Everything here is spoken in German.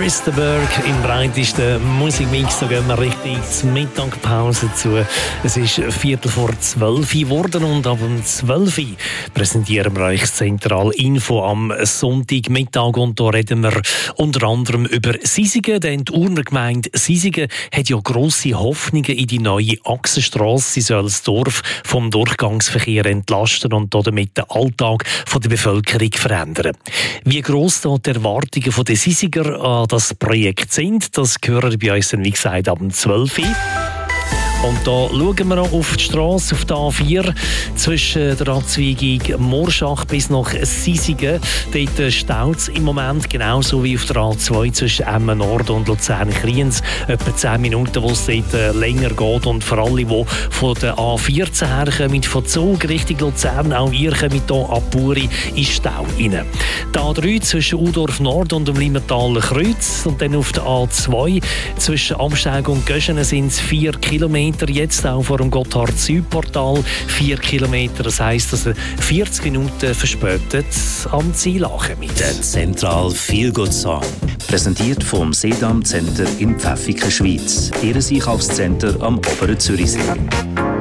Chris de Burgh im breitesten Musikmix. Da gehen wir richtig zur Mittagspause zu. Es ist 11:45 geworden und ab 12 Uhr präsentieren wir euch das Zentralinfo am Sonntagmittag. Und da reden wir unter anderem über Sisigen, denn die Urner Gemeinde Sisigen hat ja grosse Hoffnungen in die neue Achsenstrasse. Sie soll das Dorf vom Durchgangsverkehr entlasten und damit den Alltag der Bevölkerung verändern. Wie gross da die Erwartungen der Sisiger an das Projekt sind, das hören bei uns, wie gesagt, ab 12 Uhr. Und da schauen wir auf die Strasse, auf die A4, zwischen der Abzweigung Morschach bis nach Sisigen. Dort staut es im Moment, genauso wie auf der A2 zwischen Emmen Nord und Luzern-Kriens. Etwa 10 Minuten, wo es dort länger geht. Und für alle, die von der A14 herkommen, von Zug Richtung Luzern, auch ihr kommt hier ab Buri in Stau rein. Die A3 zwischen Udorf Nord und dem Limmertaler Kreuz. Und dann auf der A2 zwischen Amsteig und Göschenen sind es 4 Kilometer. Jetzt auch vor dem Gotthard-Südportal 4 Kilometer. Das heisst, dass er 40 Minuten verspätet am Ziel ankommt. Der Zentral Feel Good Song. Präsentiert vom Sedam Center in Pfäffiken, Schweiz. Ihr Einkaufscenter am Oberen Zürichsee.